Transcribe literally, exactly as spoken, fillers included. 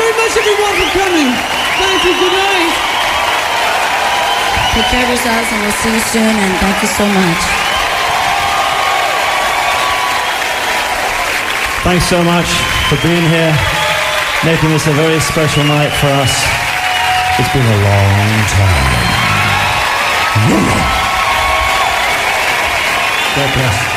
very much, everyone, for coming. Thank you. Good night. Take care of yourselves, and we'll see you soon, and thank you so much. Thanks so much for being here, making this a very special night for us. It's been a long time. God bless.